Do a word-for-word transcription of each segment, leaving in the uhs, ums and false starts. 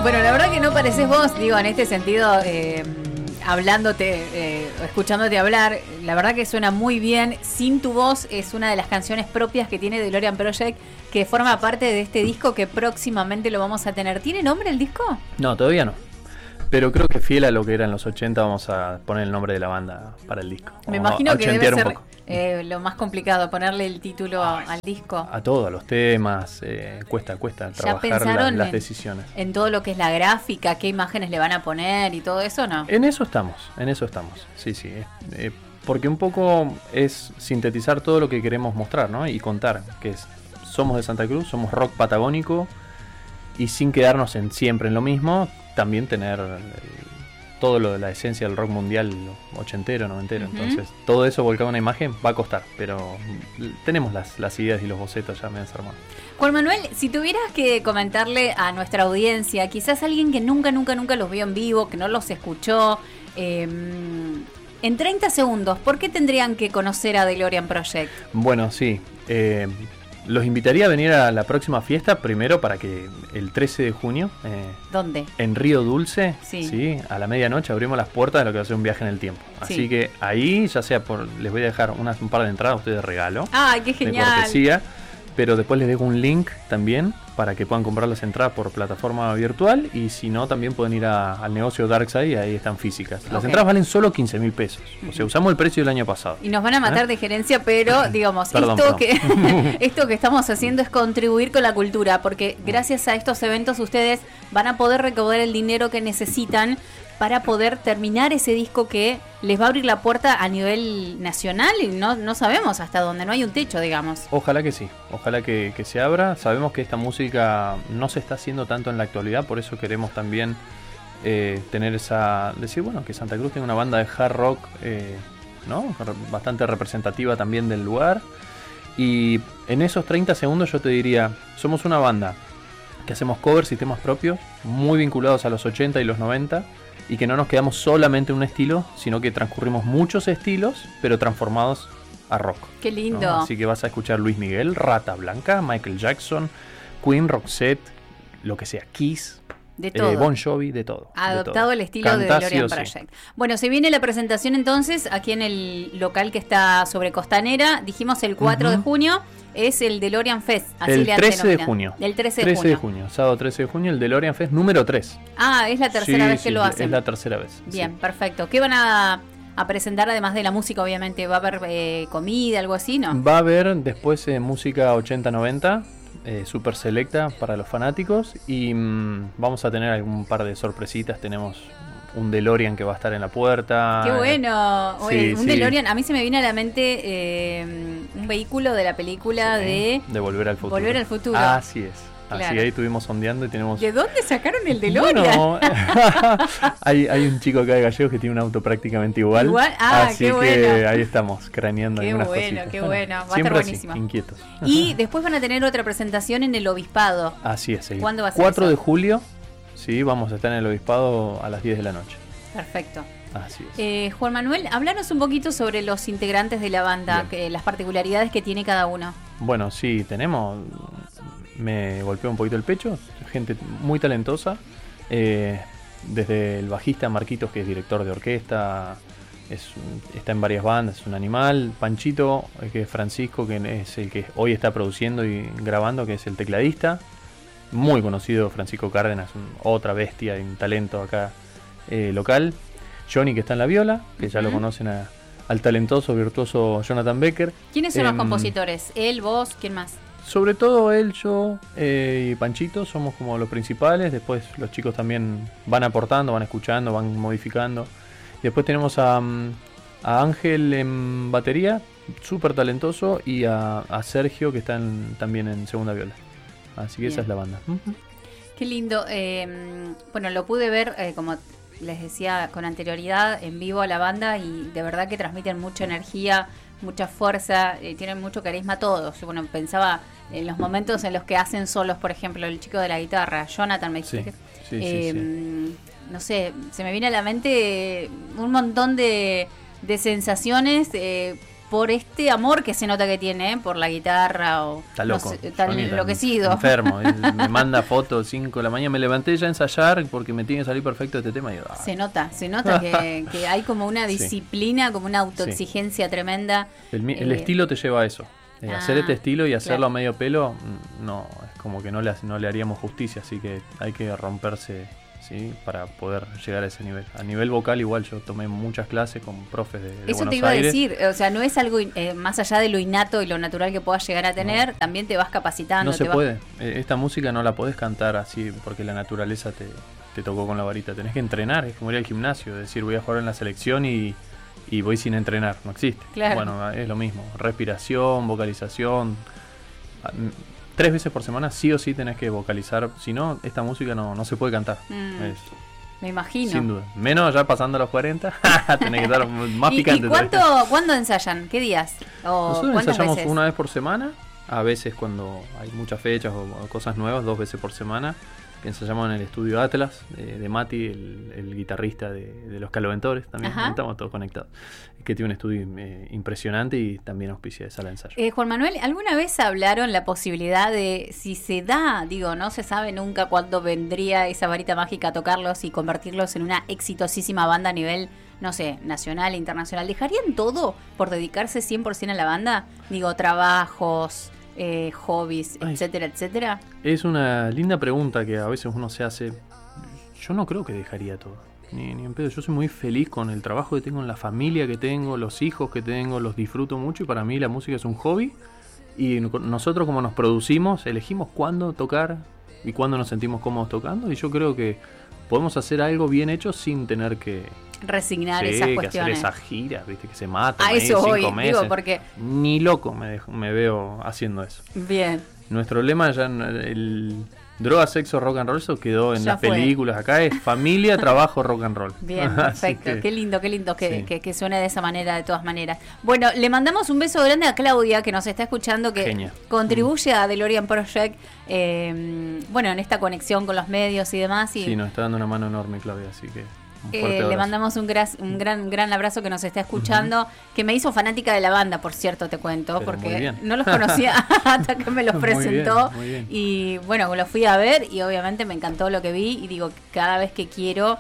Bueno, la verdad que no pareces vos, digo, en este sentido, eh, hablándote, eh, escuchándote hablar, la verdad que suena muy bien. Sin tu voz es una de las canciones propias que tiene DeLorean Project, que forma parte de este disco que próximamente lo vamos a tener. ¿Tiene nombre el disco? No, todavía no. Pero creo que fiel a lo que era en los ochenta vamos a poner el nombre de la banda para el disco. Me Vamos imagino a que debe ochentear un ser eh, lo más complicado, ponerle el título a- al disco. A todo, a los temas, eh, cuesta, cuesta ¿Ya trabajar la- pensaron las en, decisiones. en todo lo que es la gráfica, qué imágenes le van a poner y todo eso, no? En eso estamos, en eso estamos, sí, sí. eh, eh, porque un poco es sintetizar todo lo que queremos mostrar, ¿no? Y contar, que es, somos de Santa Cruz, somos rock patagónico, y sin quedarnos en siempre en lo mismo, también tener eh, todo lo de la esencia del rock mundial ochentero, noventero. Ujú. Entonces, todo eso volcado en una imagen va a costar, pero tenemos las, las ideas y los bocetos ya me desarmados. Juan Manuel, si tuvieras que comentarle a nuestra audiencia, quizás alguien que nunca, nunca, nunca los vio en vivo, que no los escuchó, eh, en treinta segundos, ¿por qué tendrían que conocer a DeLorean Project? Bueno, sí. eh, los invitaría a venir a la próxima fiesta, primero para que el trece de junio, eh, ¿Dónde? en Río Dulce, Sí. sí, a la medianoche abrimos las puertas de lo que va a ser un viaje en el tiempo. Así Sí. que ahí, ya sea por, les voy a dejar unas, un par de entradas a ustedes de regalo, ¡Ay, qué de genial! cortesía, pero después les dejo un link también para que puedan comprar las entradas por plataforma virtual, y si no, también pueden ir a- al negocio Darkside y ahí están físicas. Las Ok. entradas valen solo quince mil pesos, o sea, usamos el precio del año pasado. Y nos van a matar ¿Eh? de gerencia, pero digamos, Perdón, esto, perdón. Que, esto que estamos haciendo es contribuir con la cultura, porque gracias a estos eventos ustedes van a poder recaudar el dinero que necesitan para poder terminar ese disco que les va a abrir la puerta a nivel nacional, y no, no sabemos hasta dónde, no hay un techo, digamos. Ojalá que sí, ojalá que, que se abra. Sabemos que esta música no se está haciendo tanto en la actualidad, por eso queremos también eh, tener esa... decir, bueno, que Santa Cruz tiene una banda de hard rock, eh, ¿no? Re- bastante representativa también del lugar. Y en esos treinta segundos yo te diría, somos una banda que hacemos covers y temas propios, muy vinculados a los ochenta y los noventa, y que no nos quedamos solamente en un estilo, sino que transcurrimos muchos estilos, pero transformados a rock. Qué lindo. ¿No? Así que vas a escuchar Luis Miguel, Rata Blanca, Michael Jackson, Queen, Roxette, lo que sea, Kiss, De eh, todo. Bon Jovi, de todo. de Adoptado todo. el estilo de Cantá DeLorean sí o sí. Project. Bueno, se viene la presentación entonces aquí en el local que está sobre Costanera. Dijimos el cuatro de Ujú. junio. Es el DeLorean Fest. Así El le han trece de denominado. junio. Del trece de trece junio. de junio, sábado trece de junio, el DeLorean Fest número tres. Ah, es la tercera Sí, vez que sí, lo hacen. Es la tercera vez. Bien, sí. perfecto. ¿Qué van a, a presentar además de la música, obviamente? ¿Va a haber eh, comida, algo así, no? Va a haber después eh, música ochenta noventa, eh, super selecta para los fanáticos, y mm, vamos a tener algún par de sorpresitas. Tenemos un DeLorean que va a estar en la puerta. ¡Qué bueno! Sí, Oye, un sí. DeLorean, a mí se me viene a la mente eh, un vehículo de la película Sí, de... de Volver al Futuro. Volver al Futuro. Así es. Así Claro. ahí estuvimos sondeando y tenemos... ¿De dónde sacaron el DeLorean? Bueno, hay, hay un chico acá de Gallegos que tiene un auto prácticamente igual. Igual, ah, así qué que bueno. ahí estamos craneando Qué algunas bueno, cositas. qué bueno. Va a estar siempre así, buenísimo. inquietos. Y después van a tener otra presentación en el Obispado. Así es. El ¿Cuándo va a ser cuatro eso? de julio, sí, vamos a estar en el Obispado a las diez de la noche. Perfecto. Así es. Eh, Juan Manuel, háblanos un poquito sobre los integrantes de la banda, Bien. que, las particularidades que tiene cada uno. Bueno, sí, tenemos... Me golpeó un poquito el pecho. Gente muy talentosa. Eh, desde el bajista Marquitos, que es director de orquesta, es, un- está en varias bandas, es un animal. Panchito, eh, que es Francisco, que es el que hoy está produciendo y grabando, que es el tecladista. Muy conocido Francisco Cárdenas, un- otra bestia y un talento acá eh, local. Johnny, que está en la viola, que ya lo Ujú. conocen a- al talentoso, virtuoso Jonathan Becker. ¿Quiénes son los Em, compositores? ¿Él, vos, quién más? Sobre todo él, yo eh, y Panchito somos como los principales. Después los chicos también van aportando, van escuchando, van modificando. Y después tenemos a, mm, a Ángel en batería, súper talentoso, y a, a Sergio, que está en- también en segunda viola. Así que Bien. esa es la banda. Ujú. Qué lindo. eh, bueno, lo pude ver, eh, como les decía con anterioridad, en vivo a la banda, y de verdad que transmiten mucha energía, mucha fuerza, eh, tienen mucho carisma todos. Bueno, pensaba en los momentos en los que hacen solos, por ejemplo, el chico de la guitarra, Jonathan, me dijiste Sí, que- sí, sí, eh, sí. no sé, se me viene a la mente un montón de, de sensaciones, eh, por este amor que se nota que tiene, ¿eh? Por la guitarra o está loco, no sé, está Johnny, enloquecido. Enfermo, él me manda fotos cinco de la mañana, me levanté ya a ensayar porque me tiene que salir perfecto este tema y yo, ah. Se nota, se nota que, que hay como una disciplina, sí. como una autoexigencia sí. tremenda. El, el eh, estilo te lleva a eso. Eh, ah, hacer este estilo y hacerlo claro. a medio pelo, no, es como que no le, no le haríamos justicia, así que hay que romperse, ¿sí? Para poder llegar a ese nivel. A nivel vocal igual yo tomé muchas clases con profes de, de Eso Buenos te iba Aires. a decir, o sea, no es algo eh, más allá de lo innato y lo natural que puedas llegar a tener, no. también te vas capacitando. No se te puede, vas... esta música no la podés cantar así porque la naturaleza te, te tocó con la varita, tenés que entrenar, es como ir al gimnasio, decir voy a jugar en la selección y... y voy sin entrenar, no existe. Claro. Bueno, es lo mismo, respiración, vocalización, tres veces por semana sí o sí tenés que vocalizar, si no, esta música no, no se puede cantar. Mm, es, me imagino. Sin duda, menos ya pasando a los cuarenta, tenés que estar más ¿Y, picante. ¿Y cuánto, cuándo ensayan? ¿Qué días? ¿O Nosotros ensayamos veces? una vez por semana, a veces cuando hay muchas fechas o, o cosas nuevas, dos veces por semana. Que ensayamos en el estudio Atlas de, de Mati, el, el guitarrista de, de Los Caloventores, también Ajá. estamos todos conectados, que tiene un estudio eh, impresionante y también auspicia de sala de ensayo. Eh, Juan Manuel, ¿alguna vez hablaron la posibilidad de, si se da, digo, no se sabe nunca cuándo vendría esa varita mágica a tocarlos y convertirlos en una exitosísima banda a nivel, no sé, nacional e internacional? ¿Dejarían todo por dedicarse cien por ciento a la banda? Digo, trabajos... Eh, hobbies, Ay, etcétera, etcétera. Es una linda pregunta que a veces uno se hace. Yo no creo que dejaría todo, ni, ni en pedo. Yo soy muy feliz con el trabajo que tengo, en la familia que tengo, los hijos que tengo, los disfruto mucho y para mí la música es un hobby y nosotros como nos producimos, elegimos cuándo tocar y cuándo nos sentimos cómodos tocando y yo creo que podemos hacer algo bien hecho sin tener que resignar sí, esas que cuestiones. hacer esas giras, viste, que se matan a eso cinco hoy, meses. Digo, porque... Ni loco me, dejo, me veo haciendo eso. Bien. Nuestro lema ya, el droga, sexo, rock and roll, eso quedó en ya las fue. películas. Acá es familia, trabajo, rock and roll. Bien, perfecto. Que, qué lindo, qué lindo que, sí. que, que suene de esa manera, de todas maneras. Bueno, le mandamos un beso grande a Claudia, que nos está escuchando, que Genia. contribuye mm. a DeLorean Project, eh, bueno, en esta conexión con los medios y demás. Y, sí, nos está dando una mano enorme, Claudia, así que... Eh, le mandamos un, gras, un gran gran abrazo que nos está escuchando, uh-huh. que me hizo fanática de la banda, por cierto, te cuento, Pero porque no los conocía hasta que me los presentó. Muy bien, muy bien. Y bueno, lo fui a ver y obviamente me encantó lo que vi y digo, cada vez que quiero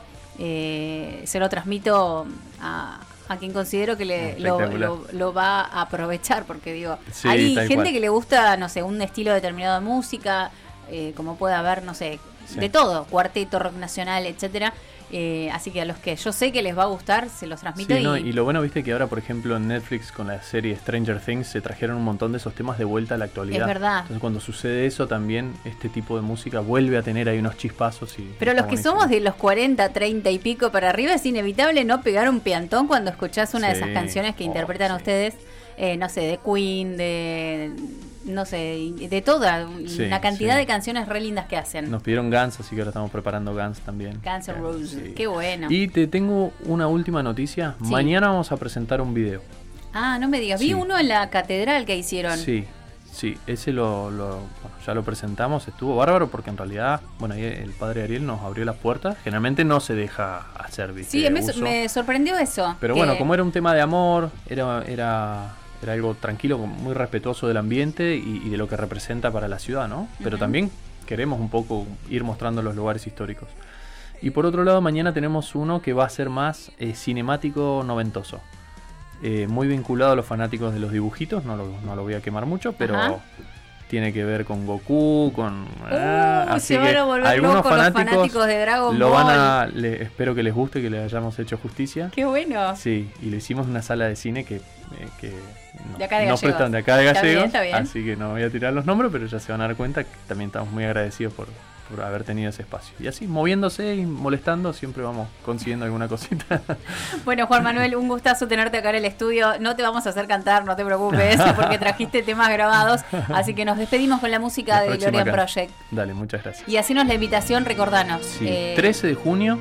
eh, se lo transmito a, a quien considero que le, lo, lo, lo va a aprovechar, porque digo, sí, hay gente cual. que le gusta, no sé, un estilo determinado de música, eh, como puede haber, no sé, sí. de todo, cuarteto, rock nacional, etcétera. Eh, así que a los que yo sé que les va a gustar, se los transmito. Sí, y... No, y lo bueno, viste que ahora, por ejemplo, en Netflix con la serie Stranger Things se trajeron un montón de esos temas de vuelta a la actualidad. Es verdad. Entonces cuando sucede eso también, este tipo de música vuelve a tener ahí unos chispazos. Y Pero los que buenísimo. somos de los cuarenta, treinta y pico para arriba, es inevitable no pegar un piantón cuando escuchás una sí. de esas canciones que oh, interpretan sí. ustedes, eh, no sé, de Queen, de... no sé, de toda, sí, una cantidad sí. de canciones re lindas que hacen. Nos pidieron Guns, así que ahora estamos preparando Guns también. Guns N' Roses, sí. qué bueno. Y te tengo una última noticia. Sí. Mañana vamos a presentar un video. Ah, no me digas, vi sí. uno en la catedral que hicieron. Sí, sí, ese lo, lo bueno, ya lo presentamos, estuvo bárbaro porque en realidad, bueno, ahí el padre Ariel nos abrió las puertas. Generalmente no se deja hacer, ¿viste? Sí, me, me sorprendió eso. Pero que... bueno, como era un tema de amor, era... era Era algo tranquilo, muy respetuoso del ambiente y, y de lo que representa para la ciudad, ¿no? Pero uh-huh. también queremos un poco ir mostrando los lugares históricos. Y por otro lado, mañana tenemos uno que va a ser más eh, cinemático noventoso. Eh, muy vinculado a los fanáticos de los dibujitos, no lo, no lo voy a quemar mucho, pero uh-huh. tiene que ver con Goku, con... Uh, ah, así se van a volver algunos locos fanáticos los fanáticos de Dragon lo Ball. Van a, le, espero que les guste, que les hayamos hecho justicia. ¡Qué bueno! Sí, y lo hicimos en una sala de cine que... Eh, que de acá de no Gallegos. prestan de acá de Gallegos, está bien, está bien. Así que no voy a tirar los nombres, pero ya se van a dar cuenta que también estamos muy agradecidos por, por haber tenido ese espacio. Y así, moviéndose y molestando, siempre vamos consiguiendo alguna cosita. Bueno, Juan Manuel, un gustazo tenerte acá en el estudio. No te vamos a hacer cantar, no te preocupes, porque trajiste temas grabados. Así que nos despedimos con la música la de DeLorean Project. Dale, muchas gracias. Y hacinos la invitación, recordanos. Sí, eh... trece de junio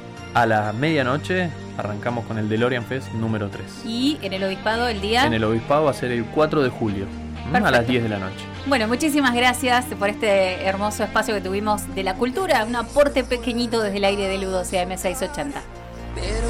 a la medianoche arrancamos con el DeLorean Fest número tres. Y en el Obispado el día... En el Obispado va a ser el cuatro de julio, Perfecto. a las diez de la noche. Bueno, muchísimas gracias por este hermoso espacio que tuvimos de la cultura, un aporte pequeñito desde el aire de Ludo C M seiscientos ochenta. Pero